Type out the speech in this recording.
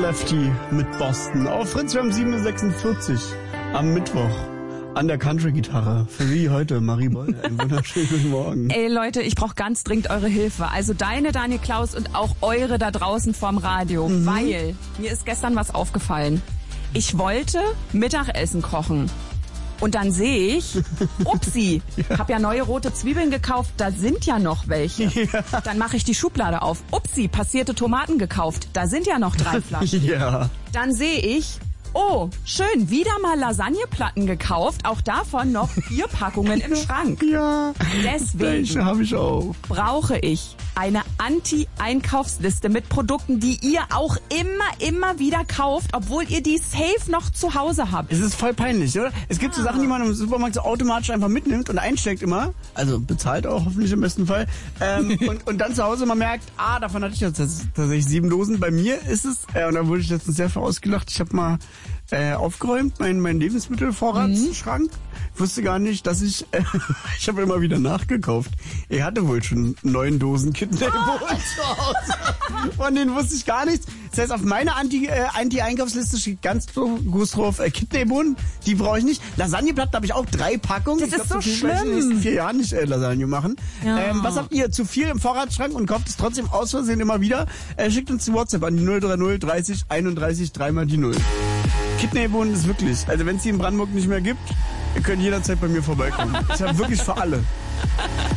Lefty mit Boston. Auf Fritz, wir haben 7.46 Uhr am Mittwoch. An der Country-Gitarre. Für Sie heute, Marie Boll. Einen wunderschönen guten Morgen. Ey Leute, ich brauche ganz dringend eure Hilfe. Also deine, Daniel Klaus und auch eure da draußen vorm Radio. Weil mir ist gestern was aufgefallen. Ich wollte Mittagessen kochen. Und dann sehe ich, upsi, hab ja neue rote Zwiebeln gekauft, da sind ja noch welche. Ja. Dann mache ich die Schublade auf. Upsi, passierte Tomaten gekauft, da sind ja noch 3 Flaschen. Ja. Dann sehe ich, oh, schön, wieder mal Lasagneplatten gekauft, auch davon noch 4 Packungen im Schrank. Ja. Deswegen habe ich auch. brauche ich eine Anti-Einkaufsliste mit Produkten, die ihr auch immer wieder kauft, obwohl ihr die safe noch zu Hause habt. Es ist voll peinlich, oder? Es gibt so Sachen, die man im Supermarkt so automatisch einfach mitnimmt und einsteckt immer. Also bezahlt auch hoffentlich im besten Fall. Und dann zu Hause man merkt, davon hatte ich jetzt tatsächlich 7 Dosen. Bei mir ist es, und da wurde ich letztens sehr für ausgelacht, ich habe mal aufgeräumt, mein Lebensmittelvorratsschrank. Ich wusste gar nicht, dass ich habe immer wieder nachgekauft. Er hatte wohl schon 9 Dosen Kidneybohnen zu Hause. Von denen wusste ich gar nichts. Das heißt, auf meiner Anti-Einkaufsliste steht ganz groß drauf Kidneybohnen. Die brauche ich nicht. Lasagneplatten habe ich auch 3 Packungen. Das ist so Ich werde in den nächsten 4 Jahren nicht Lasagne machen. Ja. Was habt ihr? Zu viel im Vorratsschrank und kauft es trotzdem aus Versehen immer wieder? Schickt uns die WhatsApp an die 030 30 31 3 mal die 0. Kidneybohnen ist wirklich, also wenn es die in Brandenburg nicht mehr gibt, ihr könnt jederzeit bei mir vorbeikommen. Ich habe wirklich für alle.